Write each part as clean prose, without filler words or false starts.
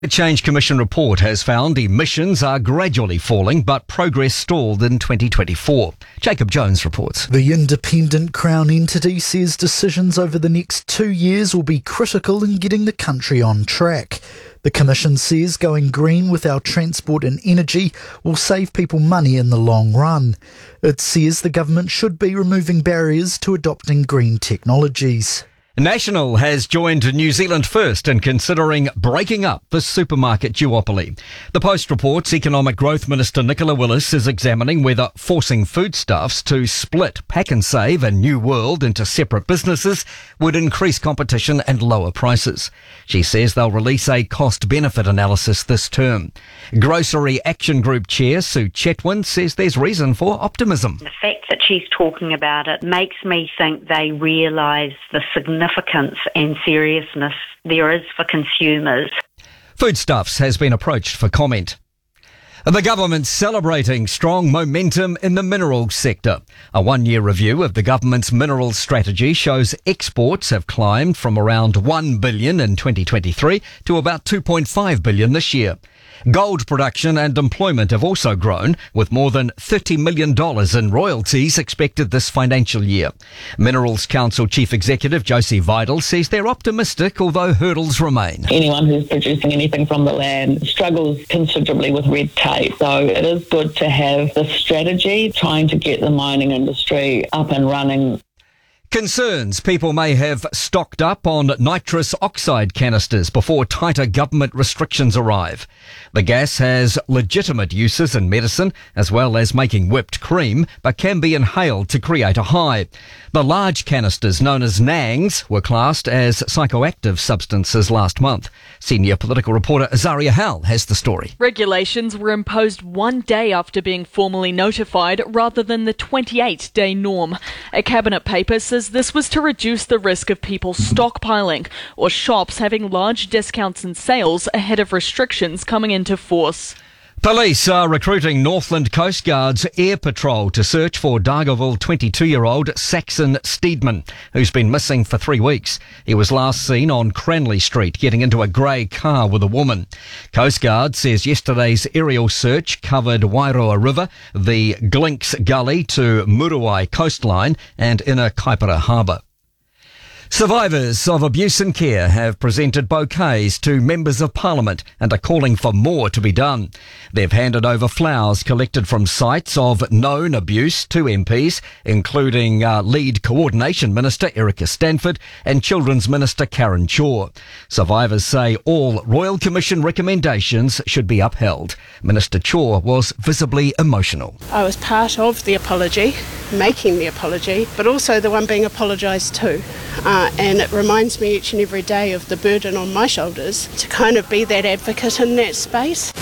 The Change Commission report has found emissions are gradually falling, but progress stalled in 2024. Jacob Jones reports. The independent Crown entity says decisions over the next 2 years will be critical in getting the country on track. The Commission says going green with our transport and energy will save people money in the long run. It says the government should be removing barriers to adopting green technologies. National has joined New Zealand First in considering breaking up the supermarket duopoly. The Post reports Economic Growth Minister Nicola Willis is examining whether forcing Foodstuffs to split Pak'nSave and New World into separate businesses would increase competition and lower prices. She says they'll release a cost-benefit analysis this term. Grocery Action Group Chair Sue Chetwynd says there's reason for optimism. The fact that she's talking about it makes me think they realise the significance and seriousness there is for consumers. Foodstuffs has been approached for comment. The government's celebrating strong momentum in the minerals sector. A one-year review of the government's minerals strategy shows exports have climbed from around $1 billion in 2023 to about $2.5 billion this year. Gold production and employment have also grown, with more than $30 million in royalties expected this financial year. Minerals Council Chief Executive Josie Vidal says they're optimistic, although hurdles remain. Anyone who's producing anything from the land struggles considerably with red tape, so it is good to have the strategy trying to get the mining industry up and running. Concerns people may have stocked up on nitrous oxide canisters before tighter government restrictions arrive. The gas has legitimate uses in medicine as well as making whipped cream, but can be inhaled to create a high. The large canisters, known as NANGs, were classed as psychoactive substances last month. Senior political reporter Azaria Hal has the story. Regulations were imposed 1 day after being formally notified rather than the 28-day norm. A cabinet paper says this was to reduce the risk of people stockpiling or shops having large discounts and sales ahead of restrictions coming into force. Police are recruiting Northland Coast Guard's air patrol to search for Dargaville 22-year-old Saxon Steedman, who's been missing for 3 weeks. He was last seen on Cranley Street getting into a grey car with a woman. Coast Guard says yesterday's aerial search covered Wairoa River, the Glinks Gully to Muruwai coastline and Inner Kaipara Harbour. Survivors of abuse and care have presented bouquets to members of Parliament and are calling for more to be done. They've handed over flowers collected from sites of known abuse to MPs, including Lead Coordination Minister Erica Stanford and Children's Minister Karen Chaw. Survivors say all Royal Commission recommendations should be upheld. Minister Chaw was visibly emotional. I was part of the apology, making the apology, but also the one being apologised to. And it reminds me each and every day of the burden on my shoulders to kind of be that advocate in that space.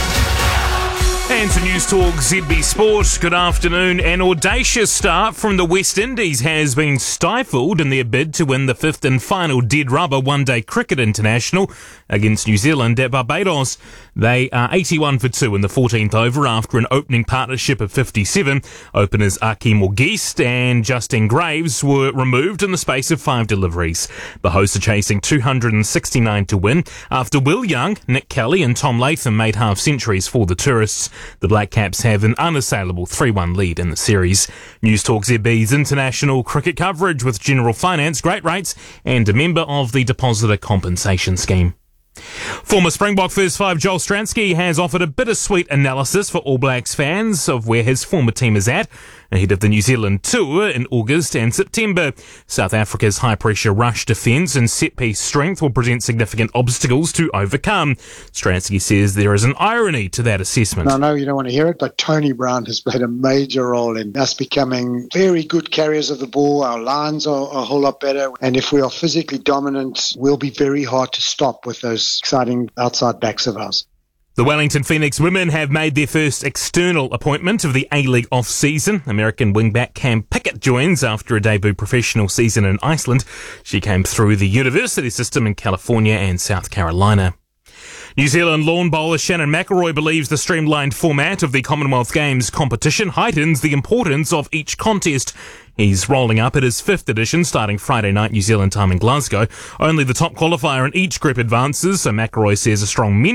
And to News Talk ZB Sport, good afternoon. An audacious start from the West Indies has been stifled in their bid to win the fifth and final dead rubber one-day cricket international against New Zealand at Barbados. They are 81 for 2 in the 14th over after an opening partnership of 57. Openers Aki Morgist and Justin Graves were removed in the space of 5 deliveries. The hosts are chasing 269 to win after Will Young, Nick Kelly and Tom Latham made half-centuries for the tourists. The Black Caps have an unassailable 3-1 lead in the series. News Talk ZB's international cricket coverage with General Finance, great rates and a member of the Depositor Compensation Scheme. Former Springbok first five Joel Stransky has offered a bittersweet analysis for All Blacks fans of where his former team is at ahead of the New Zealand tour in August and September. South Africa's high-pressure rush defence and set-piece strength will present significant obstacles to overcome. Stransky says there is an irony to that assessment. I know you don't want to hear it, but Tony Brown has played a major role in us becoming very good carriers of the ball. Our lines are a whole lot better, and if we are physically dominant, we'll be very hard to stop with those exciting outside backs of ours. The Wellington Phoenix women have made their first external appointment of the A-League off-season. American wingback Cam Pickett joins after a debut professional season in Iceland. She came through the university system in California and South Carolina. New Zealand lawn bowler Shannon McElroy believes the streamlined format of the Commonwealth Games competition heightens the importance of each contest. He's rolling up at his 5th edition starting Friday night New Zealand time in Glasgow. Only the top qualifier in each group advances, so McElroy says a strong